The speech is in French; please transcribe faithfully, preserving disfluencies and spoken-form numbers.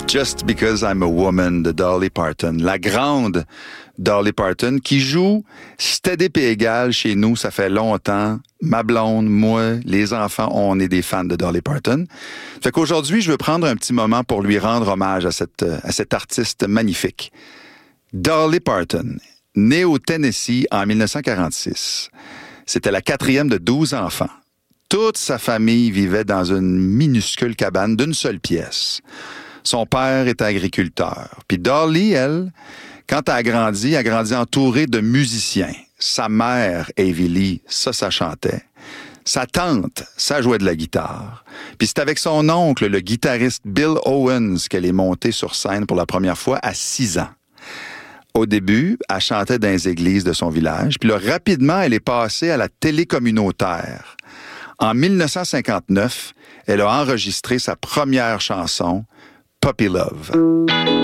Just Because I'm a Woman de Dolly Parton. La grande Dolly Parton qui joue steady et égal chez nous, ça fait longtemps. Ma blonde, moi, les enfants, on est des fans de Dolly Parton. Fait qu'aujourd'hui, je veux prendre un petit moment pour lui rendre hommage à cette, à cette artiste magnifique. Dolly Parton, née au Tennessee en dix-neuf cent quarante-six. C'était la quatrième de douze enfants. Toute sa famille vivait dans une minuscule cabane d'une seule pièce. Son père était agriculteur. Puis Dolly, elle, quand elle a grandi, elle a grandi entourée de musiciens. Sa mère, Avie Lee, ça, ça chantait. Sa tante, ça jouait de la guitare. Puis c'est avec son oncle, le guitariste Bill Owens, qu'elle est montée sur scène pour la première fois à six ans. Au début, elle chantait dans les églises de son village. Puis là, rapidement, elle est passée à la télé communautaire. En dix-neuf cent cinquante-neuf, elle a enregistré sa première chanson, Puppy Love.